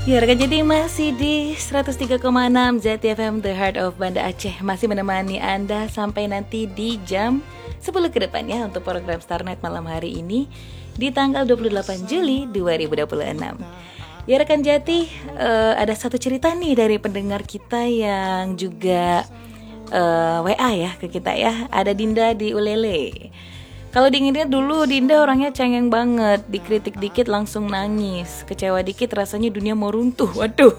Ya, rekan jadi masih di 103,6 Jati FM The Heart of Banda Aceh. Masih menemani Anda sampai nanti di jam 10 ke depan ya untuk program Starnet malam hari ini di tanggal 28 Juli 2026. Ya rekan Jati, ada satu cerita nih dari pendengar kita yang juga WA ya ke kita ya. Ada Dinda di Ulele. Kalau diinginnya dulu Dinda orangnya cengeng banget, dikritik dikit langsung nangis, kecewa dikit rasanya dunia mau runtuh. Waduh.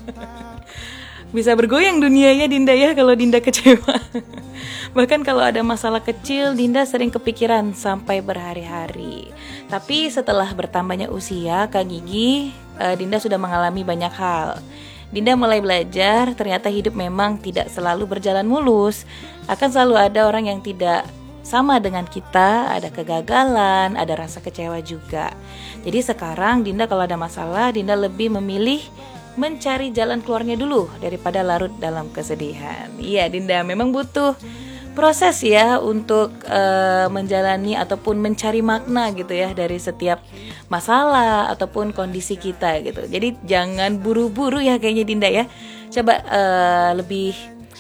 Bisa bergoyang dunianya Dinda ya kalau Dinda kecewa. Bahkan kalau ada masalah kecil Dinda sering kepikiran sampai berhari-hari. Tapi setelah bertambahnya usia Kak Gigi, Dinda sudah mengalami banyak hal. Dinda mulai belajar ternyata hidup memang tidak selalu berjalan mulus. Akan selalu ada orang yang tidak sama dengan kita, ada kegagalan, ada rasa kecewa juga. Jadi sekarang Dinda kalau ada masalah, Dinda lebih memilih mencari jalan keluarnya dulu daripada larut dalam kesedihan. Iya Dinda, memang butuh proses ya untuk menjalani ataupun mencari makna gitu ya dari setiap masalah ataupun kondisi kita gitu. Jadi jangan buru-buru ya kayaknya Dinda ya. Coba lebih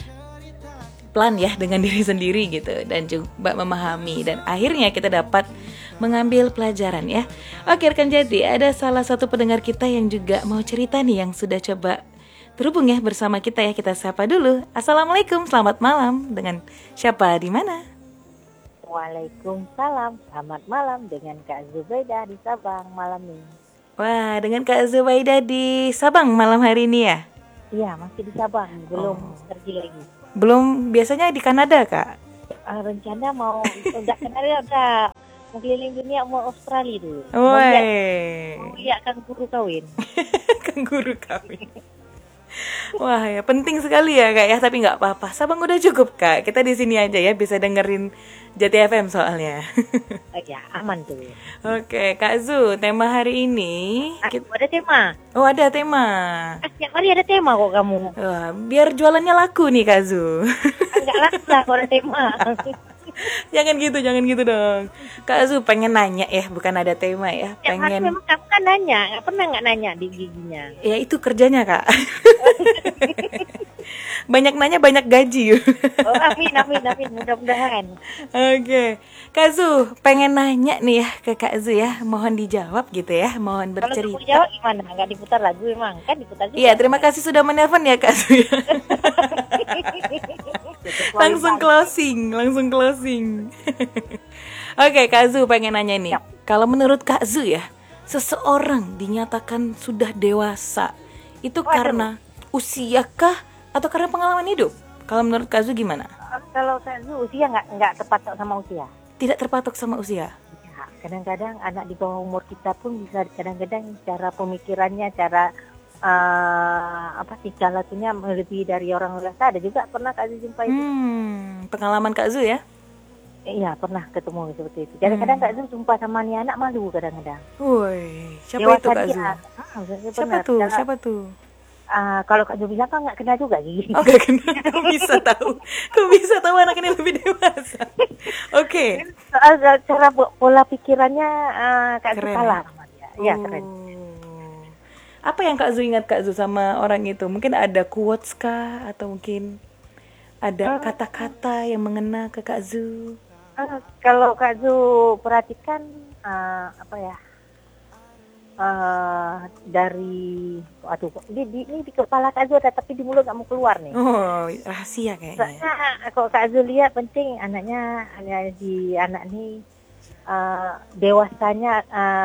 pelan ya dengan diri sendiri gitu dan juga memahami dan akhirnya kita dapat mengambil pelajaran ya. Oke rekan jadi ada salah satu pendengar kita yang juga mau cerita nih yang sudah coba terhubung ya bersama kita ya. Kita sapa dulu. Assalamualaikum, selamat malam. Dengan siapa di mana? Waalaikumsalam, selamat malam dengan Kak Zubaida di Sabang malam ini. Wah, dengan Kak Zubaida di Sabang malam hari ini ya? Iya, masih di Sabang, belum pergi lagi. Belum, biasanya di Kanada Kak? Rencana mau, udah Kanada udah mau keliling dunia, mau Australia dulu. Woi. Mau lihat kanguru kawin. Kanguru kawin. Wah ya penting sekali ya Kak ya, tapi nggak apa-apa. Sabang udah cukup Kak. Kita di sini aja ya bisa dengerin Jati FM soalnya. Ya aman tuh. Oke Kak Zu, tema hari ini. Ada tema. Oh ada tema. Setiap hari ada tema kok kamu. Wah, biar jualannya laku nih Kak Zu. Enggak laku lah kalau ada tema. Jangan gitu dong. Kak Zu pengen nanya ya, bukan ada tema ya. Pengen. Memang kamu kan nanya, nggak nanya di giginya. Ya itu kerjanya Kak. Banyak nanya banyak gaji. Amin, mudah-mudahan. Oke. Kak Zu pengen nanya nih ya ke Kak Zu ya. Mohon dijawab gitu ya, mohon bercerita. Kalau dijawab gimana? Nggak diputar lagu emang? Kan diputar juga. Iya, terima kasih sudah menelpon ya Kak Zu ya. langsung closing. Oke, Kak Zu pengen nanya nih. Ya. Kalau menurut Kak Zu ya, seseorang dinyatakan sudah dewasa itu karena usia kah atau karena pengalaman hidup? Kalau menurut Kak Zu gimana? Kalau Kak Zu usia nggak terpatok sama usia. Tidak terpatok sama usia. Ya, kadang-kadang anak di bawah umur kita pun bisa kadang-kadang cara pemikirannya, cara tingkah lakunya melebihi dari orang dewasa. Ada juga pernah Kak Zu jumpai itu. Pengalaman Kak Zu ya? Iya pernah ketemu seperti itu. Kadang-kadang Kak Zu jumpa sama nih anak malu kadang-kadang. Woi, siapa dewasa itu Kak Zu? Siapa tuh? Kalau Kak Zu bilang kan nggak kenal juga Gigi. Oh nggak kenal, kok bisa tahu anak ini lebih dewasa? Oke. Cara pola pikirannya Kak Zu kalah sama dia. Iya keren. Apa yang Kak Zu ingat Kak Zu sama orang itu? Mungkin ada quotes kah atau mungkin ada kata-kata yang mengena ke Kak Zu? Kalau Kak Zu perhatikan dari ini di kepala Kak Zu ada tapi di mulut nggak mau keluar nih. Oh rahasia kayaknya. Soalnya kalau Kak Zu lihat penting anak nih dewasanya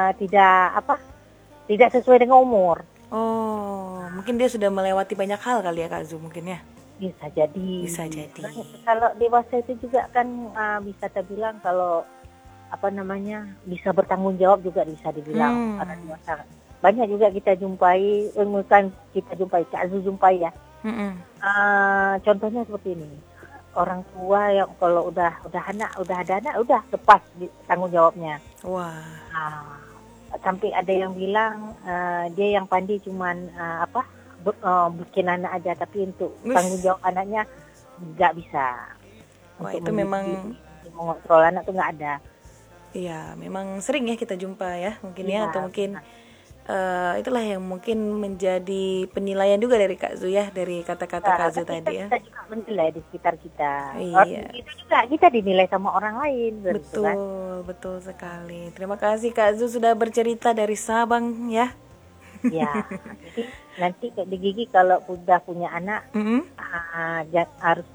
tidak sesuai dengan umur. Oh mungkin dia sudah melewati banyak hal kali ya Kak Zu mungkin ya. Bisa jadi. Kalau dewasa itu juga kan bisa terbilang kalau bisa bertanggung jawab juga bisa dibilang orang dewasa. Banyak juga kita jumpai, Kak Zu jumpai ya. Contohnya seperti ini. Orang tua yang kalau udah ada anak udah lepas tanggung jawabnya. Wah. Sampai ada yang bilang dia yang pandai cuman bikin anak aja tapi untuk tanggung jawab anaknya nggak bisa. Wah itu memang mengontrol anak tuh nggak ada. Iya, memang sering ya kita jumpa ya, mungkin ya atau mungkin itulah yang mungkin menjadi penilaian juga dari Kak Zu ya, dari kata-kata Kak Zu tadi ya. Kita juga menilai di sekitar kita. Iya. Kita dinilai sama orang lain. Betul, kan? betul sekali. Terima kasih Kak Zu sudah bercerita dari Sabang ya. Ya, jadi nanti di Gigi kalau udah punya anak harus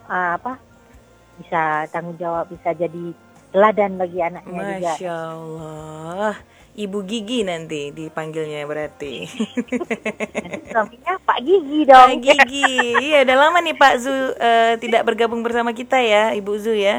bisa tanggung jawab, bisa jadi teladan bagi anaknya juga. Masya Allah, Ibu Gigi nanti dipanggilnya berarti. Nanti suaminya Pak Gigi dong. Pak Gigi, iya udah lama nih Pak Zu tidak bergabung bersama kita ya, Ibu Zu ya.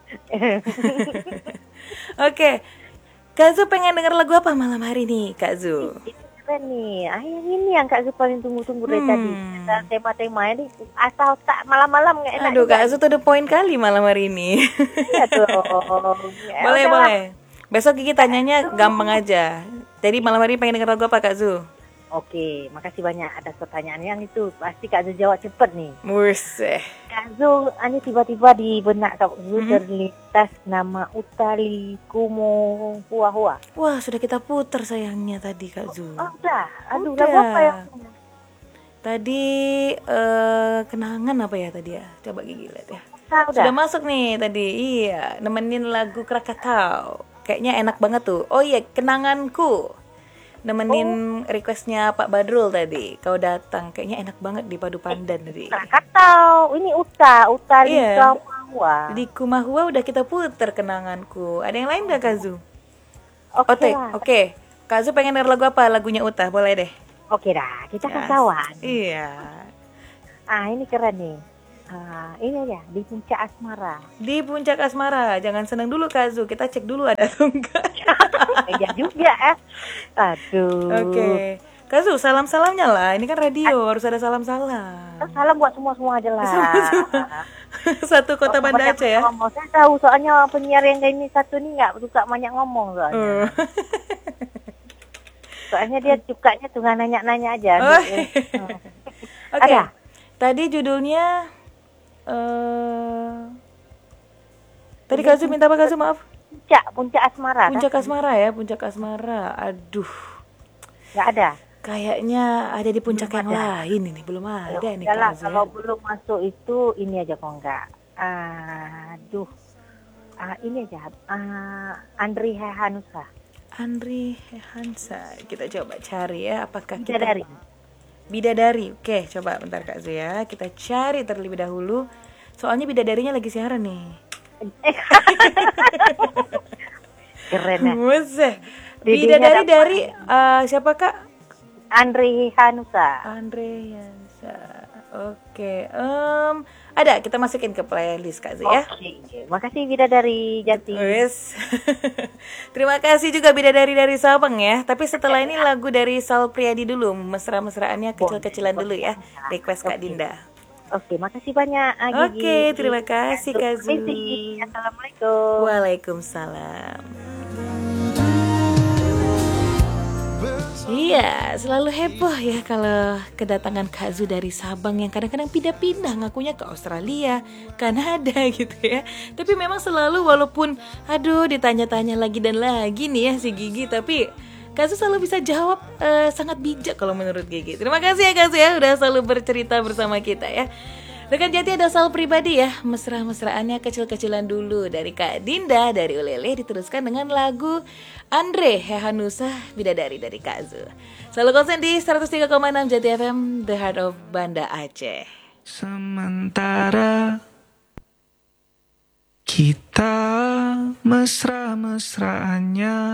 Oke, Kak Zu pengen denger lagu apa malam hari nih Kak Zu? Keren nih, yang ini yang Kak Zu paling tunggu-tunggu dari tadi. Tema-tema ini asal tak malam-malam nggak enak. Aduh Kak Zu tuh the point kali malam hari ini. Iya tuh. Boleh. Besok Gigi tanyanya gampang aja. Jadi malam hari pengen denger lagu apa Kak Zu? Oke, makasih banyak atas pertanyaan yang itu. Pasti Kak Zu jawab cepet nih. Museh. Kak Zu, ini tiba-tiba di benak Kak Zu terlintas nama Utali Kumo Hua. Wah, sudah kita putar sayangnya tadi Kak Zu. Udah. Aduh, lagu apa ya? Tadi kenangan apa ya tadi ya? Coba Gigi lihat ya. Sudah masuk nih tadi. Iya, nemenin lagu Krakatau. Kayaknya enak banget tuh. Oh iya, kenanganku. Nemenin requestnya Pak Badrul tadi. Kau datang, kayaknya enak banget di Padu Pandan tadi. Krakatau, ini Utali Kumahua. Di Kumahua udah kita puter kenanganku. Ada yang lain gak Kak Zu? Oke. Kak Zu pengen denger lagu apa? Lagunya Uta, boleh deh. Oke dah, kita kan kawan. Iya. Ini keren nih. Ini aja di Puncak Asmara. Di Puncak Asmara, jangan senang dulu Kak Zu, kita cek dulu ada atau enggak. Iya juga Aduh. Oke. Kak Zu, salam-salamnya lah. Ini kan radio, harus ada salam-salam. Salam buat semua aja lah. Satu kota Banda Aceh ya. Saya tahu soalnya penyiar yang ini satu nih nggak suka banyak ngomong soalnya. Soalnya dia sukanya tuh nanya-nanya aja. Oke. Tadi judulnya tadi Kak Zu minta apa Kak Zu, maaf? Puncak Asmara. Puncak Asmara ya, Puncak Asmara. Aduh. Nggak ada. Kayaknya ada di puncak yang lain ini, belum ada nih Kak Zu. Kalau belum masuk itu ini aja kok enggak. Ini aja. Andri Hehanusa. Andri Hehansa. Kita coba cari ya, apakah Bidadari. Oke, coba bentar Kak Zu ya. Kita cari terlebih dahulu. Soalnya bidadarinya lagi siaran nih. Keren ya. Museh. Bidadari dari siapa Kak? Andri Hanusa. Oke. Ada, kita masukin ke playlist Kak Zu ya. Oke. Makasih Bidadari Jati. Wes. Terima kasih juga Bidadari dari Sabang ya. Tapi setelah ini lagu dari Sal Priadi dulu, mesra-mesraannya kecil-kecilan dulu ya. Request Kak Dinda. Oke, makasih banyak Gigi. Oke, terima kasih Kak Zu. Assalamualaikum. Waalaikumsalam. Iya, selalu heboh ya kalau kedatangan Kak Zu dari Sabang yang kadang-kadang pindah-pindah ngakunya ke Australia, Kanada gitu ya. Tapi memang selalu walaupun ditanya-tanya lagi dan lagi nih ya si Gigi, tapi Kak Zu selalu bisa jawab sangat bijak kalau menurut Gigi. Terima kasih ya Kak Zu ya udah selalu bercerita bersama kita ya. Rekan Jati ada soal pribadi ya, mesra-mesraannya kecil-kecilan dulu dari Kak Dinda, dari Ulele diteruskan dengan lagu Andre Hehanusa Bidadari dari Kak Zu. Selalu konsen di 103,6 Jati FM, The Heart of Banda Aceh. Sementara kita mesra-mesraannya